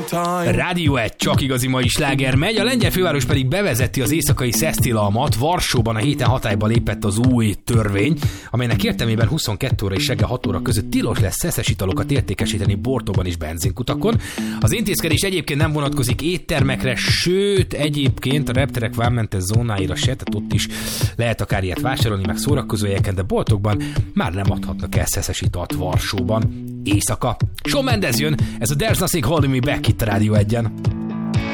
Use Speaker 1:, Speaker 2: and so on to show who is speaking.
Speaker 1: Rádió 1, csak igazi mai sláger megy, a lengyel főváros pedig bevezeti az éjszakai szesztilalmat. Varsóban a héten hatályba lépett az új törvény, amelynek értelmében 22 óra és reggel 6 óra között tilos lesz szeszes italokat értékesíteni boltokban és benzinkutakon. Az intézkedés egyébként nem vonatkozik éttermekre, sőt egyébként a repterek vámmentes zónáira se, tehát ott is lehet akár ilyet vásárolni, meg szórakozóhelyeken, de boltokban már nem adhatnak el szeszes italt Varsóban éjszaka. Shawn Mendes jön, ez a There's Nothing Holding Me Back itt a Rádió 1-en.